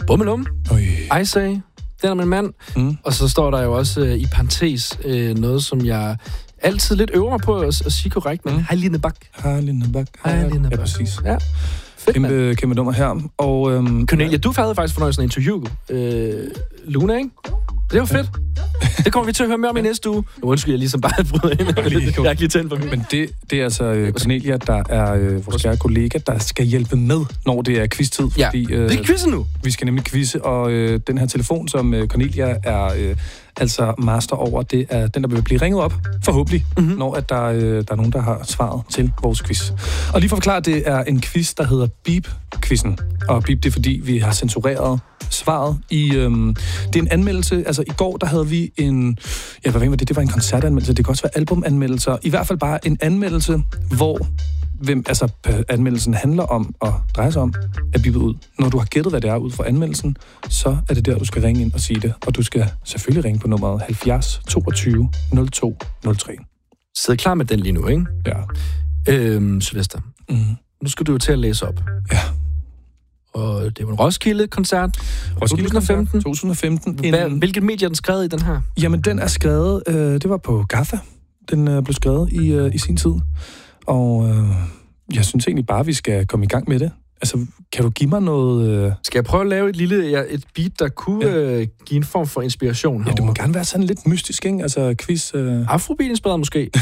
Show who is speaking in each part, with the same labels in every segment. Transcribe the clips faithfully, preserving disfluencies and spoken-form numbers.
Speaker 1: Bummelum. I say. Den er min mand. Mm. Og så står der jo også øh, i parentes øh, noget, som jeg altid lidt øver mig på at, at sige korrekt, men mm. hej Line Bak.
Speaker 2: Hej Line Bak.
Speaker 1: Hej Line Bak.
Speaker 2: Ja, præcis.
Speaker 1: Ja. Fedt,
Speaker 2: kæmpe, kæmpe nummer her. Og, øhm,
Speaker 1: Cornelia, du havde faktisk fornøjelsen af interview. Øh, Luna, ikke? Det var fedt. Det kommer vi til at høre mere om i næste uge. Undskyld, jeg ligesom bare bryder ind. Jeg er ikke lige tændt på mig.
Speaker 2: Men det, det er altså øh, Cornelia, der er øh, vores kære kollega, der skal hjælpe med, når det er quiz-tid.
Speaker 1: Ja,
Speaker 2: fordi, øh,
Speaker 1: det er quizzen nu.
Speaker 2: Vi skal nemlig quizze, og øh, den her telefon, som øh, Cornelia er øh, altså master over, det er den, der vil blive ringet op, forhåbentlig, mm-hmm. når at der, øh, der er nogen, der har svaret til vores quiz. Og lige for at forklare, det er en quiz, der hedder Beep-quizzen. Og Beep, det er fordi, vi har censureret svaret i... Øhm, det er en anmeldelse. Altså, i går, der havde vi en... Ja, hvad var det? Det var en koncertanmeldelse. Det kan også være albumanmeldelser. I hvert fald bare en anmeldelse, hvor... Hvem, altså, anmeldelsen handler om og drejer sig om at bippe ud. Når du har gættet, hvad det er ud fra anmeldelsen, så er det der, du skal ringe ind og sige det. Og du skal selvfølgelig ringe på nummeret halvfjerds toogtyve nul to nul tre.
Speaker 1: Sid klar med den lige nu, ikke?
Speaker 2: Ja.
Speaker 1: Øhm, Sylvester, mm. nu skal du jo til at læse op.
Speaker 2: Ja.
Speaker 1: Og det var en Roskilde-koncert.
Speaker 2: Roskilde
Speaker 1: to tusind og femten.
Speaker 2: to tusind og femten.
Speaker 1: Hvad,
Speaker 2: en...
Speaker 1: Hvilket medie er den skrevet i, den her?
Speaker 2: Jamen, den er skrevet... Øh, det var på Gaffa. Den øh, blev skrevet i, øh, i sin tid. Og øh, jeg synes egentlig bare, vi skal komme i gang med det. Altså, kan du give mig noget... Øh...
Speaker 1: Skal jeg prøve at lave et lille ja, et beat, der kunne ja. øh, give en form for inspiration herovre?
Speaker 2: Ja, det må gerne være sådan lidt mystisk, ikke? Altså, quiz... Øh...
Speaker 1: Afrobeat-inspireret måske?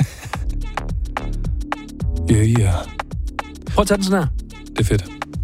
Speaker 2: Ja, yeah, ja. Yeah.
Speaker 1: Prøv at tage den sådan her.
Speaker 2: Det er fedt.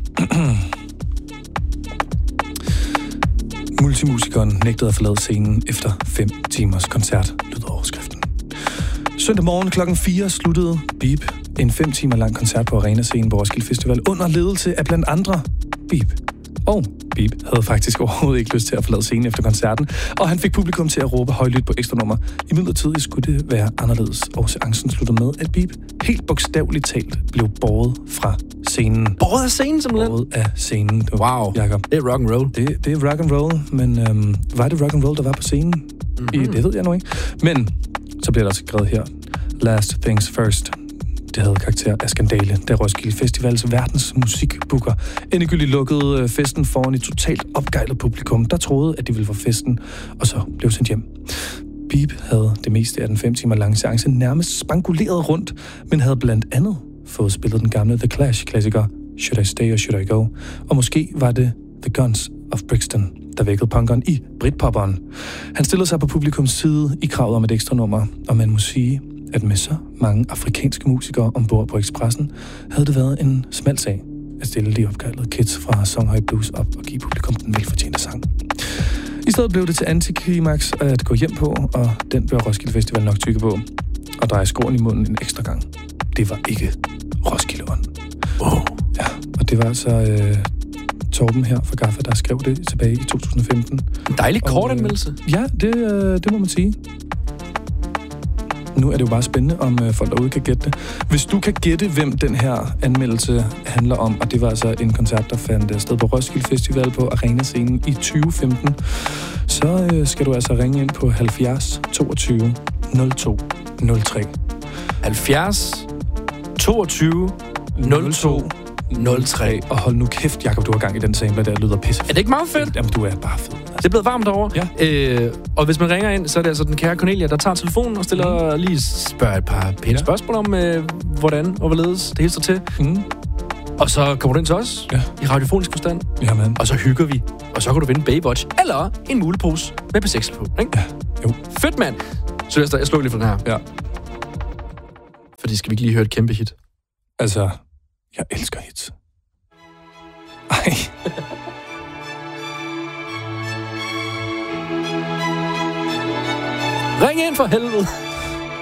Speaker 2: Multimusikeren nægtede at forlade scenen efter fem timers koncert, lyder overskriften. Søndag morgen klokken fire sluttede Beep en fem timer lang koncert på Arena-scenen på Roskilde Festival under ledelse af blandt andre Beep. Og Beep havde faktisk overhovedet ikke lyst til at forlade scenen efter koncerten, og han fik publikum til at råbe højlydt på ekstra nummer. I midlertid skulle det være anderledes, og seancen sluttede med, at Beep helt bogstaveligt talt blev båret fra scenen.
Speaker 1: Båret af scenen, simpelthen?
Speaker 2: Båret af scenen.
Speaker 1: Wow,
Speaker 2: Jacob.
Speaker 1: Det er rock and roll.
Speaker 2: Det, det er rock and roll, men øhm, var det rock and roll, der var på scenen? Mm-hmm. I, det ved jeg nu ikke. Men så bliver der også skrevet her. Last things first. Det havde karakter af skandale, da Roskilde Festivals verdens musikbooker endegyldigt lukkede festen foran et totalt opgejlet publikum, der troede, at de ville få festen, og så blev sendt hjem. Beep havde det meste af den fem timer lange seance nærmest spankuleret rundt, men havde blandt andet fået spillet den gamle The Clash-klassiker Should I Stay or Should I Go? Og måske var det The Guns of Brixton, der vækkede punkeren i Britpopperen. Han stillede sig på publikums side i kravet om et ekstra nummer, og man må sige, at med så mange afrikanske musikere ombord på Expressen, havde det været en smal sag at stille de opgejlede kids fra Songhøj Blues op og give publikum den velfortjente sang. I stedet blev det til antiklimaks at gå hjem på, og den bør Roskilde Festival nok tykke på, og dreje skåren i munden en ekstra gang. Det var ikke Roskildeånd.
Speaker 1: Oh.
Speaker 2: Ja, og det var altså øh, Torben her fra Gaffa, der skrev det tilbage i to tusind og femten.
Speaker 1: En dejlig kort anmeldelse.
Speaker 2: Øh, ja, det, øh, det må man sige. Nu er det jo bare spændende, om øh, folk derude kan gætte det. Hvis du kan gætte, hvem den her anmeldelse handler om, og det var altså en koncert, der fandt sted på Roskilde Festival på Arena-scenen i tyve femten, så øh, skal du altså ringe ind på halvfjerds toogtyve nul to nul tre.
Speaker 1: halvfjerds toogtyve nul to nul tre.
Speaker 2: Og hold nu kæft, Jacob, du har gang i den sampler, der lyder pisse.
Speaker 1: Er det ikke meget fedt?
Speaker 2: Jamen, du er bare fed.
Speaker 1: Det er blevet varmt derovre.
Speaker 2: Ja.
Speaker 1: Øh, og hvis man ringer ind, så er det altså den kære Cornelia, der tager telefonen og stiller mm. lige spørger et par pæne ja. spørgsmål om, øh, hvordan og hvorledes det hele står til. Mm. Og så kommer du ind til os ja. i radiofonisk forstand.
Speaker 2: Jamen.
Speaker 1: Og så hygger vi. Og så kan du vinde Baywatch eller en mulepose med P seks på. Ikke?
Speaker 2: Ja, jo.
Speaker 1: Fedt, mand. Sylvester, jeg slår lige for den her.
Speaker 2: Ja.
Speaker 1: Fordi skal vi ikke lige høre et kæmpe hit?
Speaker 2: Altså, jeg elsker hits. Ej.
Speaker 1: Ring ind for helvede.